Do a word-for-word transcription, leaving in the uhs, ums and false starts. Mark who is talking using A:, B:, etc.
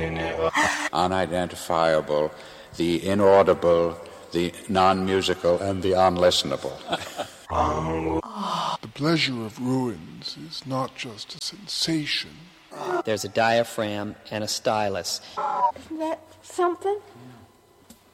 A: unidentifiable, the inaudible, the non-musical, and the unlistenable.
B: The pleasure of ruins is not just a sensation.
C: There's a diaphragm and a stylus.
D: Isn't that something?